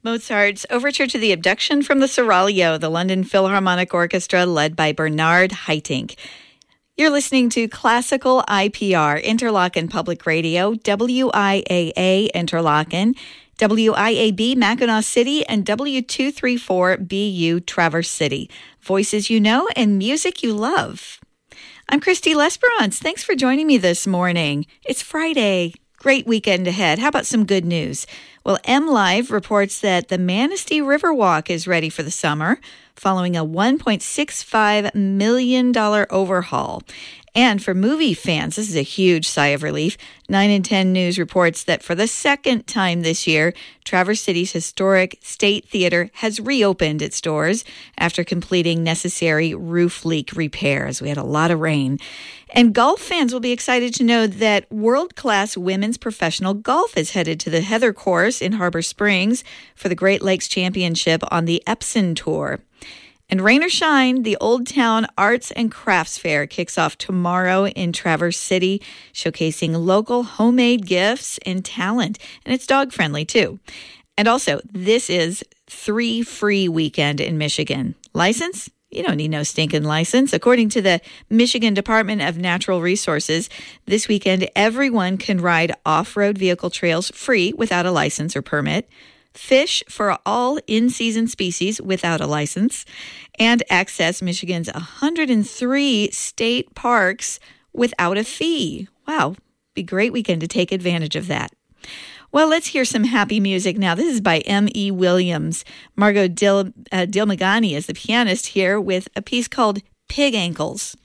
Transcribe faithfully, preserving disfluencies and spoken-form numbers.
Mozart's Overture to the Abduction from the Seraglio, the London Philharmonic Orchestra led by Bernard Haitink. You're listening to Classical I P R, Interlochen Public Radio, W I A A Interlochen, W I A B Mackinac City, and W two thirty-four B U Traverse City. Voices you know and music you love. I'm Christy Lesperance. Thanks for joining me this morning. It's Friday. Great weekend ahead. How about some good news? Well, MLive reports that the Manistee Riverwalk is ready for the summer, following a one point six five million dollars overhaul. And for movie fans, this is a huge sigh of relief. nine in ten News reports that for the second time this year, Traverse City's historic State Theater has reopened its doors after completing necessary roof leak repairs. We had a lot of rain. And golf fans will be excited to know that world-class women's professional golf is headed to the Heather Course in Harbor Springs for the Great Lakes Championship on the Epson Tour. And rain or shine, the Old Town Arts and Crafts Fair kicks off tomorrow in Traverse City, showcasing local homemade gifts and talent. And it's dog-friendly, too. And also, this is three free weekend in Michigan. License? You don't need no stinking license. According to the Michigan Department of Natural Resources, this weekend, everyone can ride off-road vehicle trails free without a license or permit, fish for all in-season species without a license, and access Michigan's one hundred three state parks without a fee. Wow, be a great weekend to take advantage of that. Well, let's hear some happy music now. This is by M E. Williams. Margot Dil- uh, Dilmagani is the pianist here with a piece called Pig Ankles.